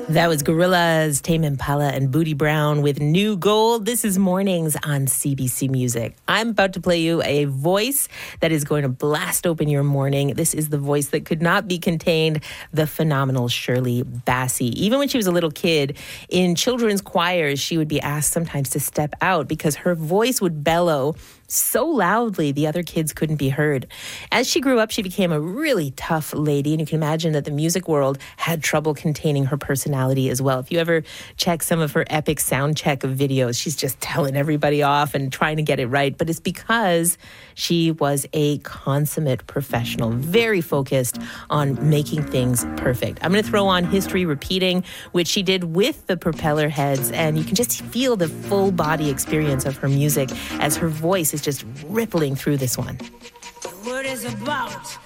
That was Gorillaz, Tame Impala, and Booty Brown with New Gold. This is Mornings on CBC Music. I'm about to play you a voice that is going to blast open your morning. This is the voice that could not be contained, the phenomenal Shirley Bassey. Even when she was a little kid, in children's choirs, she would be asked sometimes to step out because her voice would bellow so loudly the other kids couldn't be heard. As she grew up, she became a really tough lady, and you can imagine that the music world had trouble containing her personality as well. If you ever check some of her epic sound check videos, she's just telling everybody off and trying to get it right, but it's because she was a consummate professional, very focused on making things perfect. I'm going to throw on History Repeating, which she did with the Propeller Heads, and you can just feel the full body experience of her music as her voice is just rippling through this one. The word is about